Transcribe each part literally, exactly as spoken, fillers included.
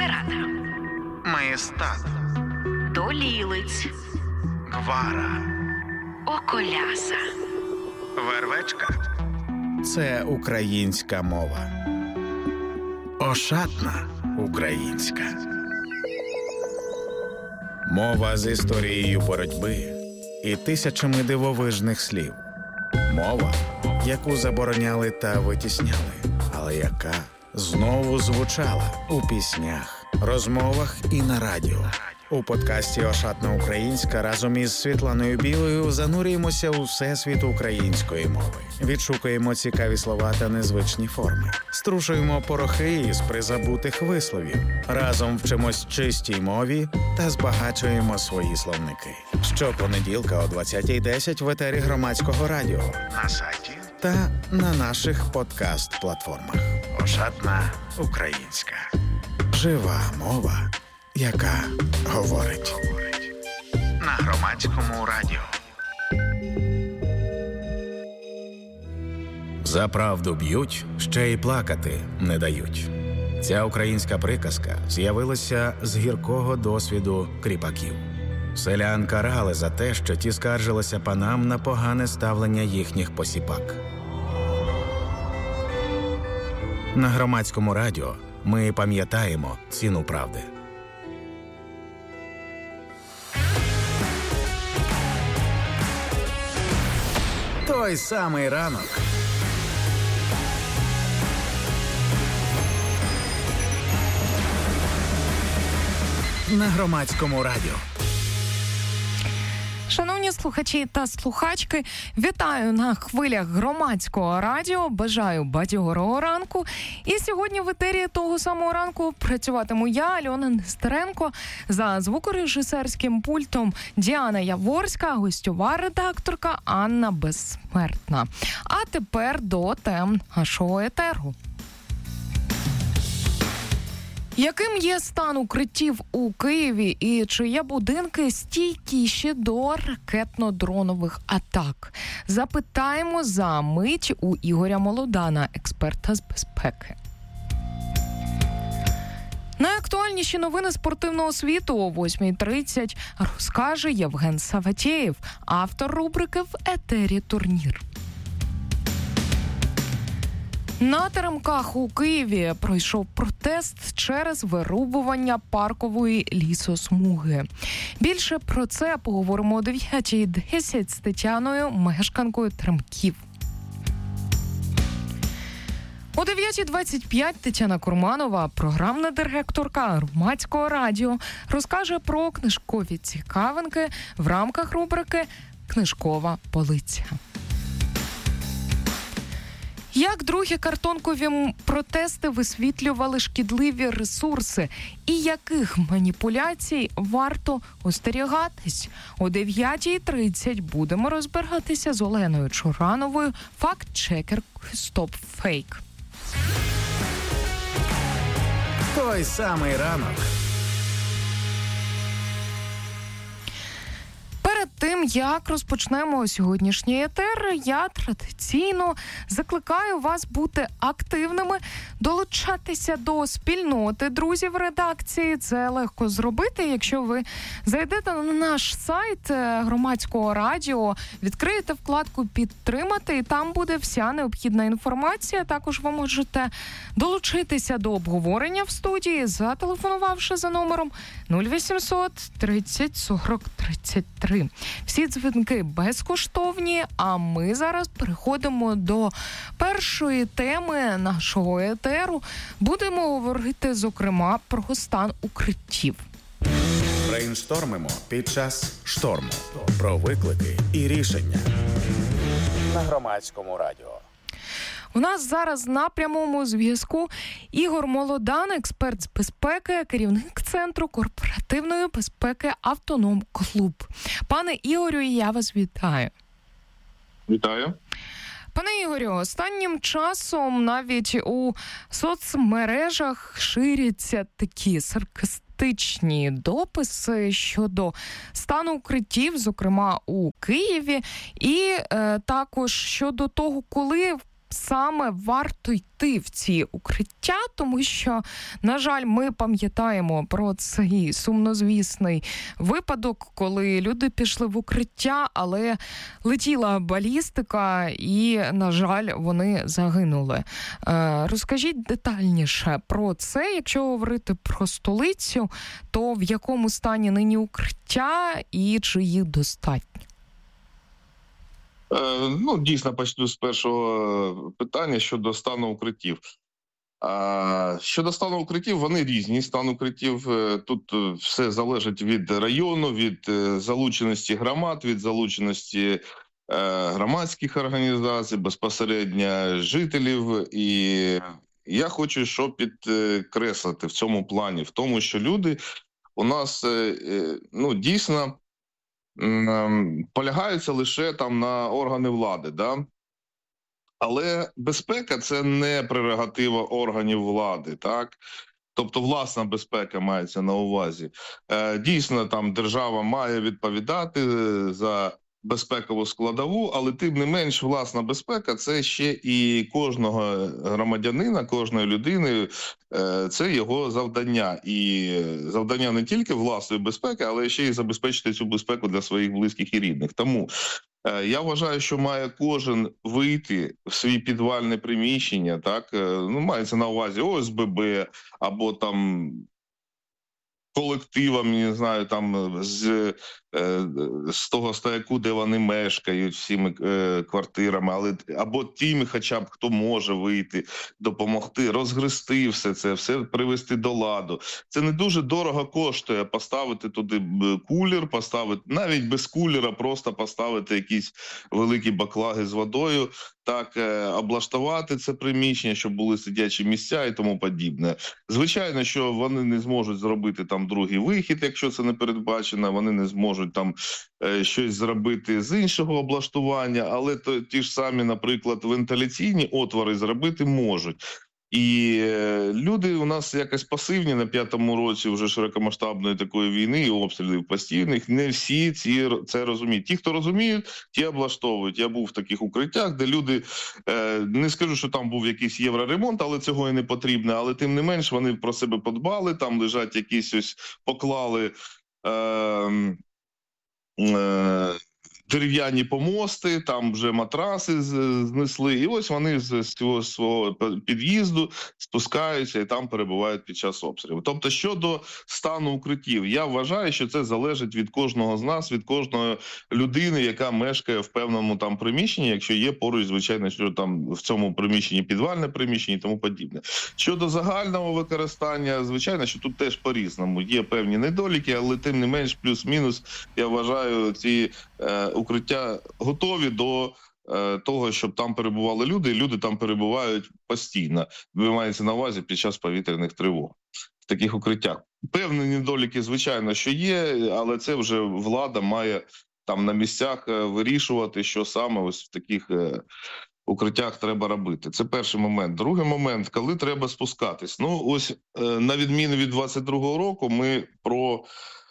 Сарата, Маєстат, Долілиць, Гвара, Околяса, Вервечка. Це українська мова. Ошатна українська. Мова з історією боротьби і тисячами дивовижних слів. Мова, яку забороняли та витісняли, але яка знову звучала у піснях, розмовах і на радіо. У подкасті «Ошатна українська» разом із Світланою Білою занурюємося у всесвіт української мови. Відшукуємо цікаві слова та незвичні форми. Струшуємо порохи із призабутих висловів. Разом вчимось чистій мові та збагачуємо свої словники. Щопонеділка о двадцятій десять в етері Громадського радіо, На сайті та на наших подкаст-платформах. «Ошатна українська». Жива мова, яка говорить. на Громадському радіо. За правду б'ють, ще й плакати не дають. Ця українська приказка з'явилася з гіркого досвіду кріпаків. Селян карали за те, що ті скаржилися панам на погане ставлення їхніх посіпак. На Громадському радіо ми пам'ятаємо ціну правди. Той самий ранок. На Громадському радіо. Шановні слухачі та слухачки, вітаю на хвилях Громадського радіо, бажаю бадьорого ранку. І сьогодні в етері того самого ранку працюватиму я, Альона Нестеренко, за звукорежисерським пультом Діана Яворська, гостьова редакторка Анна Безсмертна. А тепер до тем нашого етеру. Яким є стан укриттів у Києві і чи є будинки стійкіші до ракетно-дронових атак? Запитаємо за мить у Ігоря Молодана, експерта з безпеки. Найактуальніші новини спортивного світу о восьмій тридцять розкаже Євген Саватєєв, автор рубрики «В етері турнір». На теремках у Києві пройшов протест через вирубування паркової лісосмуги. Більше про це поговоримо о дев'ятій десять з Тетяною, мешканкою Теремків. О дев'ятій двадцять п'ять Тетяна Курманова, програмна директорка Громадського радіо, розкаже про книжкові цікавинки в рамках рубрики «Книжкова полиця». Як другі картонкові протести висвітлювали шкідливі ресурси і яких маніпуляцій варто остерігатись? О дев'ятій тридцять будемо розбиратися з Оленою Чорановою, факт-чекер Стоп Фейк. Той самий ранок. Перед тим, як розпочнемо сьогоднішній етер, я традиційно закликаю вас бути активними, долучатися до спільноти друзів редакції. Це легко зробити, якщо ви зайдете на наш сайт Громадського радіо, відкриєте вкладку «Підтримати», і там буде вся необхідна інформація. Також ви можете долучитися до обговорення в студії, зателефонувавши за номером нуль вісімсот тридцять сорок тридцять три. Всі дзвінки безкоштовні, а ми зараз переходимо до першої теми нашого етеру. Будемо говорити, зокрема, про стан укриттів. Брейнштормимо під час шторму. Про виклики і рішення. На Громадському радіо. У нас зараз на прямому зв'язку Ігор Молодан, експерт з безпеки, керівник Центру корпоративної безпеки «Автоном Клуб». Пане Ігорю, я вас вітаю. Вітаю. Пане Ігорю, останнім часом навіть у соцмережах ширяться такі саркастичні дописи щодо стану укриттів, зокрема у Києві, і е, також щодо того, коли саме варто йти в ці укриття, тому що, на жаль, ми пам'ятаємо про цей сумнозвісний випадок, коли люди пішли в укриття, але летіла балістика і, на жаль, вони загинули. Розкажіть детальніше про це. Якщо говорити про столицю, то в якому стані нині укриття і чи їх достатньо? Е, ну, дійсно, почну з першого питання щодо стану укриттів. А, щодо стану укриттів, вони різні. Стан укриттів, тут все залежить від району, від залученості громад, від залученості е, громадських організацій, безпосередньо жителів. І я хочу що підкреслити в цьому плані, в тому, що люди у нас е, ну, дійсно полягаються лише там на органи влади, да? Але безпека – це не прерогатива органів влади, так? Тобто власна безпека мається на увазі. Е, дійсно, там держава має відповідати за безпекову складову, але тим не менш власна безпека – це ще і кожного громадянина, кожної людини, е, це його завдання. І завдання не тільки власної безпеки, але ще й забезпечити цю безпеку для своїх близьких і рідних. Тому я вважаю, що має кожен вийти в свій підвальне приміщення, так, ну, мається на увазі О С Б Б або там колективам, не знаю, там з, з того стояку, де вони мешкають, всіми е, квартирами, але або тими, хоча б хто може вийти, допомогти, розгрести все це, все привести до ладу. Це не дуже дорого коштує поставити туди кулер, поставити, навіть без кулера, просто поставити якісь великі баклаги з водою, так, е, облаштувати це приміщення, щоб були сидячі місця і тому подібне. Звичайно, що вони не зможуть зробити там другий вихід, якщо це не передбачено, вони не зможуть там е, щось зробити з іншого облаштування, але то, ті ж самі, наприклад, вентиляційні отвори зробити можуть. І е, люди у нас якось пасивні на п'ятому році вже широкомасштабної такої війни і обстрілів постійних. Не всі ці, це розуміють. Ті, хто розуміють, ті облаштовують. Я був в таких укриттях, де люди, е, не скажу, що там був якийсь євроремонт, але цього і не потрібно. Але тим не менш вони про себе подбали, там лежать якісь ось поклали е, е, дерев'яні помости, там вже матраси знесли, і ось вони з цього свого під'їзду спускаються і там перебувають під час обстрілу. Тобто, щодо стану укриттів, я вважаю, що це залежить від кожного з нас, від кожної людини, яка мешкає в певному там приміщенні, якщо є поруч, звичайно, що там в цьому приміщенні підвальне приміщення і тому подібне. Щодо загального використання, звичайно, що тут теж по-різному. Є певні недоліки, але тим не менш, плюс-мінус, я вважаю, ці е, укриття готові до е, того, щоб там перебували люди, і люди там перебувають постійно. Мається на увазі під час повітряних тривог в таких укриттях. Певні недоліки, звичайно, що є, але це вже влада має там на місцях вирішувати, що саме ось в таких е, укриттях треба робити. Це перший момент. Другий момент, коли треба спускатись. Ну, ось е, на відміну від двадцять другого року, ми про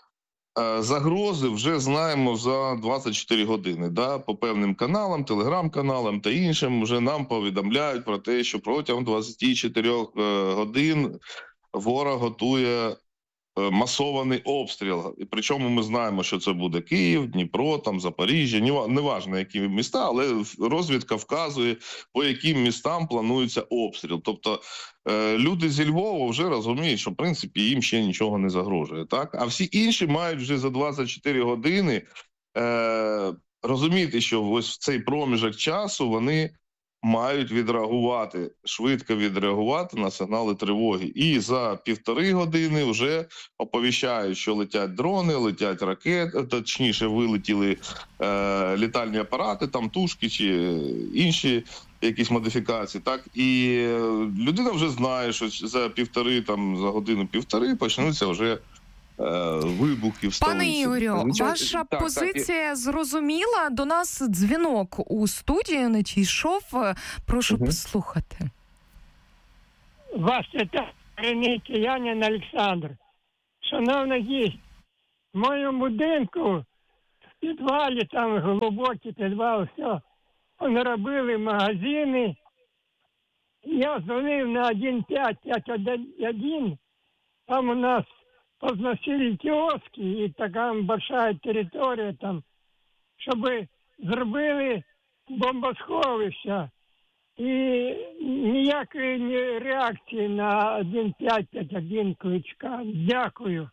загрози вже знаємо за двадцять чотири години. Да? По певним каналам, телеграм-каналам та іншим вже нам повідомляють про те, що протягом двадцяти чотирьох годин ворог готує масований обстріл. І причому ми знаємо, що це буде Київ, Дніпро, там Запоріжжя, неважно, які міста, але розвідка вказує, по яким містам планується обстріл. Тобто люди зі Львова вже розуміють, що в принципі їм ще нічого не загрожує. Так? А всі інші мають вже за двадцять чотири години е- розуміти, що ось в цей проміжок часу вони мають відреагувати, швидко відреагувати на сигнали тривоги. І за півтори години вже оповіщають, що летять дрони, летять ракети, точніше вилетіли е, літальні апарати, там тушки чи інші якісь модифікації. Так? І людина вже знає, що за півтори, там, за годину-півтори почнуться вже вибухи в столиці. Пане Ігорю, ваша так, позиція так, і... зрозуміла. До нас дзвінок у студію не дійшов. Прошу угу. послухати. Вас вітає Янин Олександр. Шановний гість, в моєму будинку в підвалі, там глибокий підвал, все, понаробили магазини, Я звонил на один пять пять один, там у нас позносили киоски, и такая большая территория там, чтобы зробили бомбосховища. І ніякої ні реакції на один п'ять п'ять один Кличка. Дякую.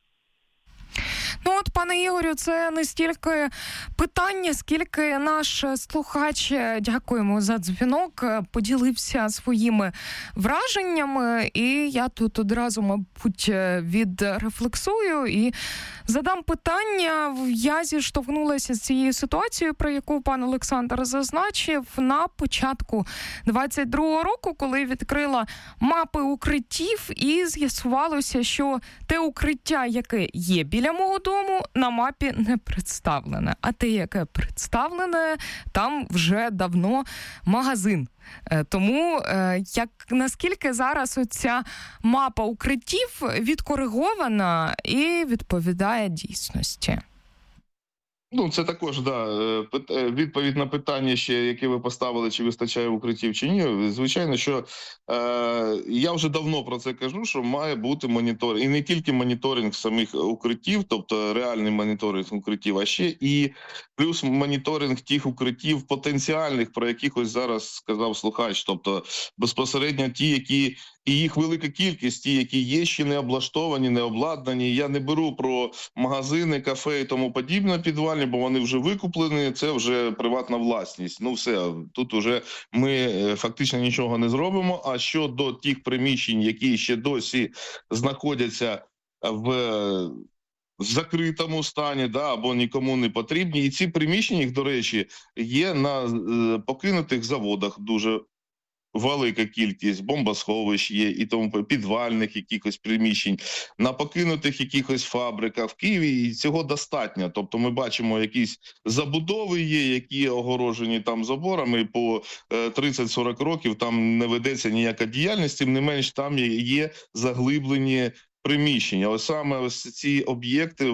Ну от, пане Ігорю, це не стільки питання, скільки наш слухач, дякуємо за дзвінок, поділився своїми враженнями. І я тут одразу, мабуть, відрефлексую і задам питання. Я зіштовхнулася з цією ситуацією, про яку пан Олександр зазначив, на початку двадцять другого року, коли відкрила мапи укриттів, і з'ясувалося, що те укриття, яке є біля мого дому, на мапі не представлене. А те, яке представлене, там вже давно магазин. Тому як наскільки зараз оця мапа укриттів відкоригована і відповідає дійсності? Ну, це також, да, відповідь на питання ще, яке ви поставили, чи вистачає укриттів, чи ні. Звичайно, що е, я вже давно про це кажу, що має бути моніторинг. І не тільки моніторинг самих укриттів, тобто реальний моніторинг укриттів, а ще і плюс моніторинг тих укриттів потенціальних, про яких ось зараз сказав слухач. Тобто безпосередньо ті, які... І їх велика кількість, ті, які є, ще не облаштовані, не обладнані. Я не беру про магазини, кафе і тому подібне підвальні, бо вони вже викуплені, це вже приватна власність. Ну все, тут вже ми фактично нічого не зробимо. А щодо тих приміщень, які ще досі знаходяться в закритому стані, да, або нікому не потрібні, і ці приміщення, їх, до речі, є на е, покинутих заводах дуже велика кількість, бомбосховищ є і тому підвальних якихось приміщень, на покинутих якихось фабриках в Києві, і цього достатньо. Тобто ми бачимо якісь забудови є, які огорожені там заборами, по тридцять-сорок років там не ведеться ніяка діяльність, тим не менш там є заглиблені приміщення. Ось саме ось ці об'єкти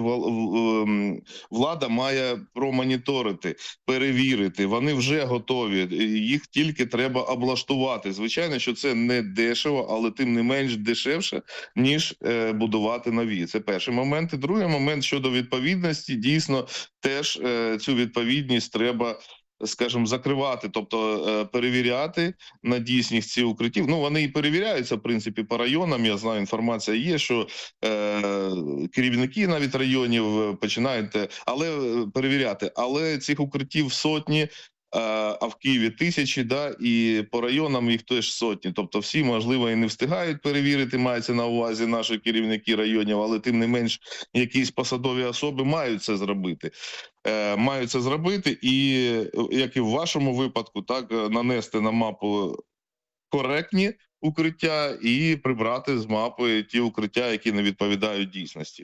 влада має промоніторити, перевірити. Вони вже готові, їх тільки треба облаштувати. Звичайно, що це не дешево, але тим не менш дешевше, ніж е, будувати нові. Це перший момент. І другий момент щодо відповідності. Дійсно, теж е, цю відповідність треба, скажімо, закривати, тобто перевіряти на дійсність ці укриттів. Ну, вони і перевіряються, в принципі, по районам. Я знаю, інформація є, що е, керівники навіть районів починають, але перевіряти. Але цих укриттів сотні, а в Києві тисячі, да, і по районам їх теж сотні. Тобто всі, можливо, і не встигають перевірити, мається на увазі наші керівники районів, але тим не менш якісь посадові особи мають це зробити. Е, мають це зробити і, як і в вашому випадку, так, нанести на мапу коректні укриття і прибрати з мапи ті укриття, які не відповідають дійсності.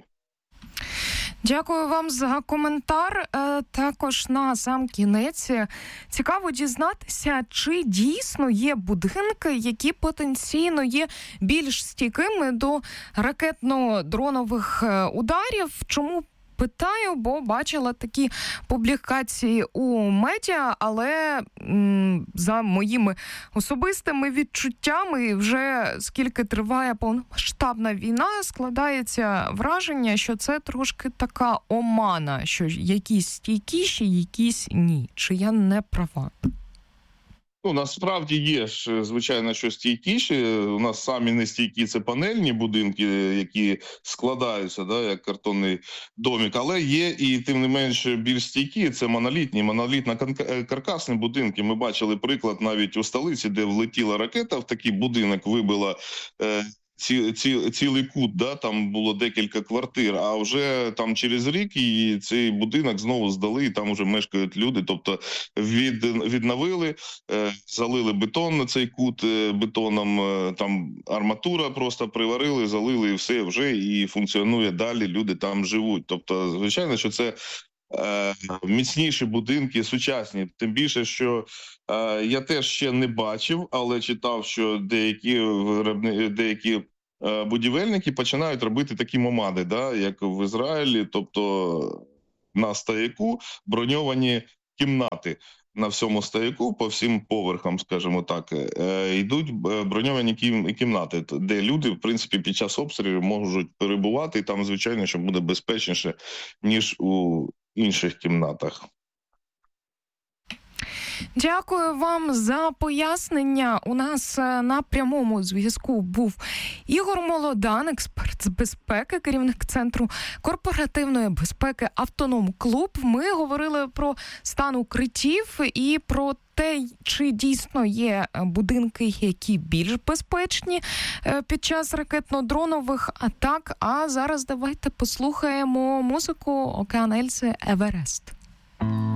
Дякую вам за коментар. Також на сам кінець цікаво дізнатися, чи дійсно є будинки, які потенційно є більш стійкими до ракетно-дронових ударів. Чому питаю, бо бачила такі публікації у медіа, але м, за моїми особистими відчуттями, вже скільки триває повномасштабна війна, складається враження, що це трошки така омана, що якісь стійкіші, якісь ні. Чи я не права? Ну, насправді є ж, звичайно, що стійкіші. У нас самі нестійкі – це панельні будинки, які складаються, да, як картонний домик. Але є і, тим не менш, більш стійкі – це монолітні, монолітно-каркасні будинки. Ми бачили приклад навіть у столиці, де влетіла ракета, в такий будинок вибила е- Ці, ці, цілий кут, да, там було декілька квартир, а вже там через рік і цей будинок знову здали, і там вже мешкають люди. Тобто від, відновили, е, залили бетон на цей кут е, бетоном, е, там арматура просто приварили, залили і все вже, і функціонує далі, люди там живуть. Тобто, звичайно, що це е, міцніші будинки, сучасні. Тим більше, що е, я теж ще не бачив, але читав, що деякі виробни, деякі е, будівельники починають робити такі мамади, да, як в Ізраїлі, тобто на стояку броньовані кімнати. на всьому стояку, по всім поверхам, скажімо так, йдуть броньовані кімнати, де люди, в принципі, під час обстрілів можуть перебувати, і там, звичайно, що буде безпечніше, ніж у інших кімнатах. Дякую вам за пояснення. У нас на прямому зв'язку був Ігор Молодан, експерт з безпеки, керівник Центру корпоративної безпеки «Автоном Клуб». Ми говорили про стан укриттів і про те, чи дійсно є будинки, які більш безпечні під час ракетно-дронових атак. А зараз давайте послухаємо музику Океан Ельзи «Еверест».